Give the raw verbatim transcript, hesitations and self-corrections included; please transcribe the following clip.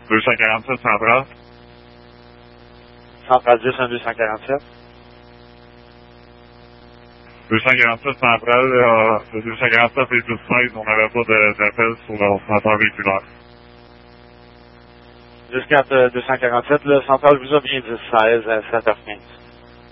deux cent quarante-sept central. Central dix, un deux cent quarante-sept. deux cent quarante-sept central, euh, le deux cent quarante-sept et plus seize, on n'avait pas d'appel sur l'ordinateur véhiculaire. Jusqu'à deux cent quarante-sept, le central vous a bien dit seize à sept heures quinze.